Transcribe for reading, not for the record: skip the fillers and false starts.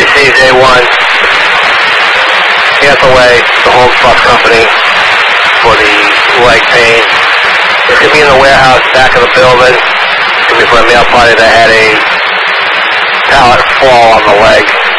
received A1. Hathaway, the Holmes Bus Company, for the leg pain. This could be in the warehouse back of the building. It could be for a mail party that had a pallet fall on the leg.